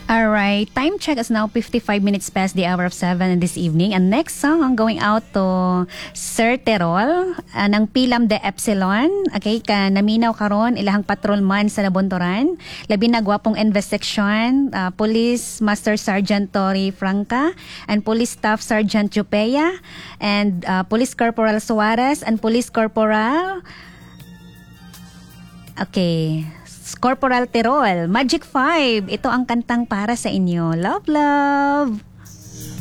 All right, time check is now 55 minutes past the hour of 7 this evening. And next song, I'm going out to Sir Terol ng Pilam de Epsilon. Okay, naminaw karon ilahang patrolman sa Labontoran. Labi na gwapong investigation, Police Master Sergeant Tori Franca and Police Staff Sergeant Jupea and Police Corporal Suarez and Police Corporal Corporal Terol. Magic 5, ito ang kantang para sa inyo. Love, love!